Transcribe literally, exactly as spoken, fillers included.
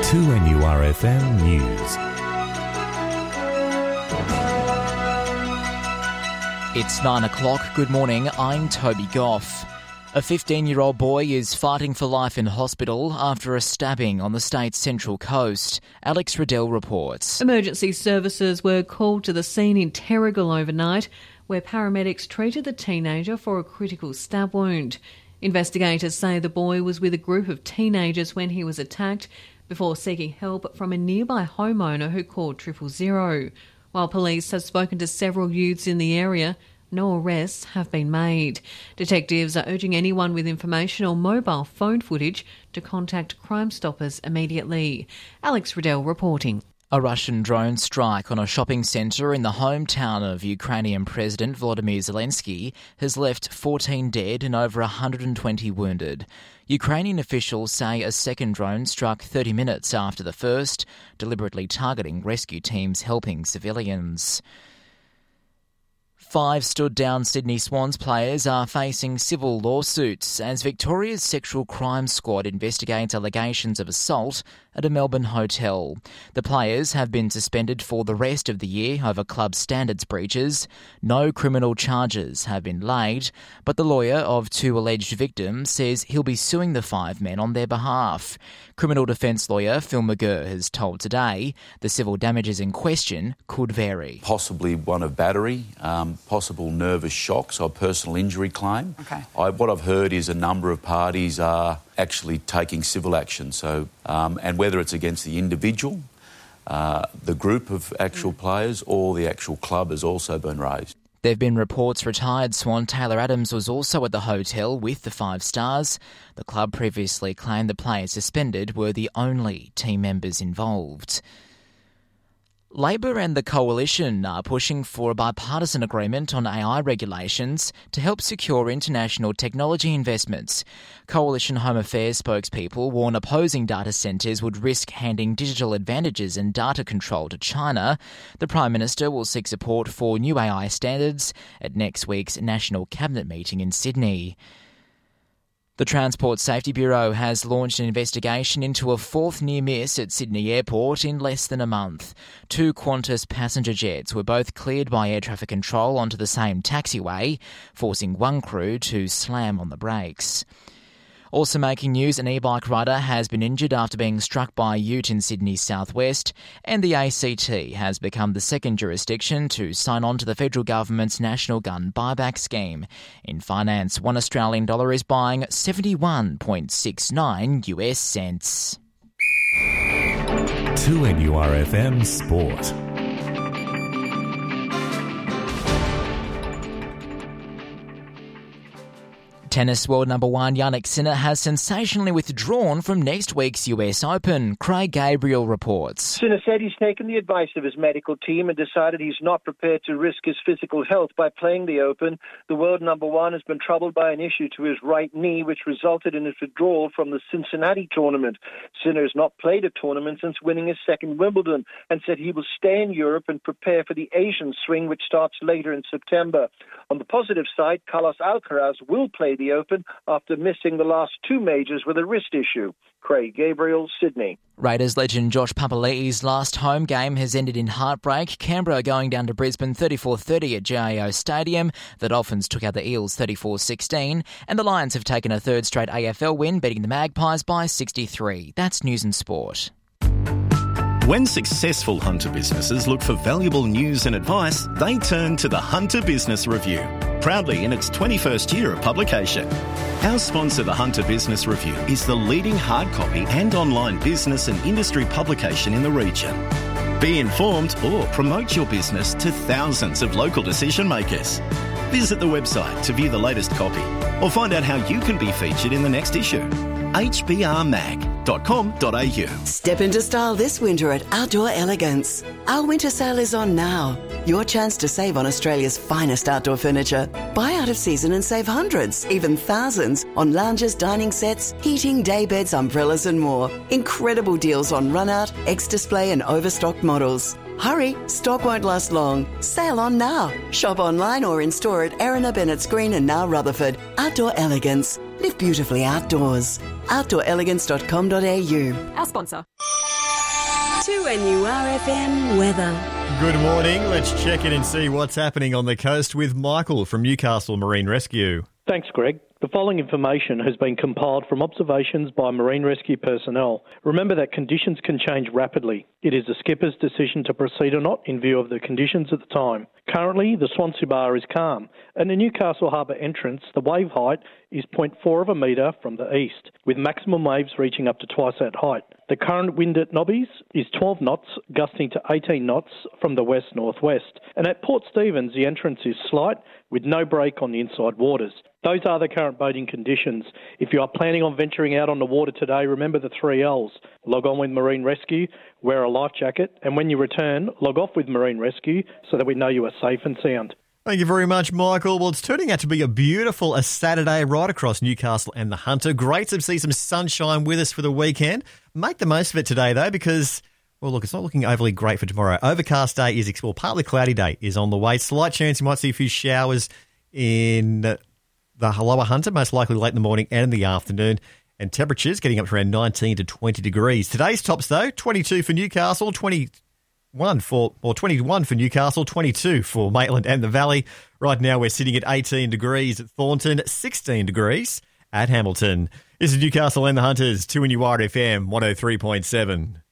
two N U R F M News. It's nine o'clock. Good morning. I'm Toby Goff. A fifteen-year-old boy is fighting for life in hospital after a stabbing on the state's central coast. Alex Riddell reports. Emergency services were called to the scene in Terrigal overnight, where paramedics treated the teenager for a critical stab wound. Investigators say the boy was with a group of teenagers when he was attacked before seeking help from a nearby homeowner who called triple zero. While police have spoken to several youths in the area, no arrests have been made. Detectives are urging anyone with information or mobile phone footage to contact Crime Stoppers immediately. Alex Riddell reporting. A Russian drone strike on a shopping centre in the hometown of Ukrainian President Volodymyr Zelensky has left fourteen dead and over one hundred twenty wounded. Ukrainian officials say a second drone struck thirty minutes after the first, deliberately targeting rescue teams helping civilians. Five stood-down Sydney Swans players are facing civil lawsuits as Victoria's Sexual Crime Squad investigates allegations of assault at a Melbourne hotel. The players have been suspended for the rest of the year over club standards breaches. No criminal charges have been laid, but the lawyer of two alleged victims says he'll be suing the five men on their behalf. Criminal defence lawyer Phil McGurr has told Today the civil damages in question could vary. Possibly one of battery, um, possible nervous shock, so a personal injury claim. Okay. I, what I've heard is a number of parties are actually taking civil action, so um, and whether it's against the individual, uh, the group of actual mm. players or the actual club has also been raised. There have been reports retired Swan Taylor Adams was also at the hotel with the Five Stars. The club previously claimed the players suspended were the only team members involved. Labor and the Coalition are pushing for a bipartisan agreement on A I regulations to help secure international technology investments. Coalition Home Affairs spokespeople warn opposing data centres would risk handing digital advantages and data control to China. The Prime Minister will seek support for new A I standards at next week's National Cabinet meeting in Sydney. The Transport Safety Bureau has launched an investigation into a fourth near-miss at Sydney Airport in less than a month. Two Qantas passenger jets were both cleared by air traffic control onto the same taxiway, forcing one crew to slam on the brakes. Also making news, an e-bike rider has been injured after being struck by a ute in Sydney's southwest, and the A C T has become the second jurisdiction to sign on to the federal government's national gun buyback scheme. In finance, one Australian dollar is buying seventy-one point six nine U S cents. two N U R F M Sport. Tennis world number one Jannik Sinner has sensationally withdrawn from next week's U S Open. Craig Gabriel reports. Sinner said he's taken the advice of his medical team and decided he's not prepared to risk his physical health by playing the Open. The world number one has been troubled by an issue to his right knee, which resulted in his withdrawal from the Cincinnati tournament. Sinner has not played a tournament since winning his second Wimbledon and said he will stay in Europe and prepare for the Asian swing, which starts later in September. On the positive side, Carlos Alcaraz will play the Open after missing the last two majors with a wrist issue. Craig Gabriel, Sydney. Raiders legend Josh Papali'i's last home game has ended in heartbreak. Canberra going down to Brisbane thirty-four thirty at J A O Stadium. The Dolphins took out the Eels thirty-four sixteen. And the Lions have taken a third straight A F L win, beating the Magpies by sixty-three. That's News and Sport. When successful hunter businesses look for valuable news and advice, they turn to the Hunter Business Review, proudly in its twenty-first year of publication. Our sponsor, the Hunter Business Review, is the leading hard copy and online business and industry publication in the region. Be informed or promote your business to thousands of local decision makers. Visit the website to view the latest copy or find out how you can be featured in the next issue. h b r mag dot com dot a u. Step into style this winter at Outdoor Elegance. Our winter sale is on now. Your chance to save on Australia's finest outdoor furniture. Buy out of season and save hundreds, even thousands, on lounges, dining sets, heating, day beds, umbrellas and more. Incredible deals on run-out, ex-display and overstocked models. Hurry, stock won't last long. Sale on now. Shop online or in store at Erina, Bennett's Green and now Rutherford. Outdoor Elegance. Live beautifully outdoors. outdoor elegance dot com dot a u. Our sponsor. two N U R F M weather. Good morning. Let's check in and see what's happening on the coast with Michael from Newcastle Marine Rescue. Thanks, Greg. The following information has been compiled from observations by marine rescue personnel. Remember that conditions can change rapidly. It is the skipper's decision to proceed or not in view of the conditions at the time. Currently, the Swansea Bar is calm. At the Newcastle Harbour entrance, the wave height is zero point four of a metre from the east, with maximum waves reaching up to twice that height. The current wind at Nobbies is twelve knots, gusting to eighteen knots from the west-northwest. And at Port Stephens, the entrance is slight, with no break on the inside waters. Those are the current boating conditions. If you are planning on venturing out on the water today, remember the three L's. Log on with Marine Rescue, wear a life jacket, and when you return, log off with Marine Rescue so that we know you are safe and sound. Thank you very much, Michael. Well, it's turning out to be a beautiful a Saturday right across Newcastle and the Hunter. Great to see some sunshine with us for the weekend. Make the most of it today, though, because, well, look, it's not looking overly great for tomorrow. Overcast day is, well, partly cloudy day is on the way. Slight chance you might see a few showers in the lower Hunter, most likely late in the morning and in the afternoon. And temperatures getting up to around nineteen to twenty degrees. Today's tops, though, twenty-two for Newcastle, twenty-one for, or twenty-one for Newcastle, twenty-two for Maitland and the Valley. Right now we're sitting at eighteen degrees at Thornton, sixteen degrees at Hamilton. This is Newcastle and the Hunters, two N U R F M one oh three point seven.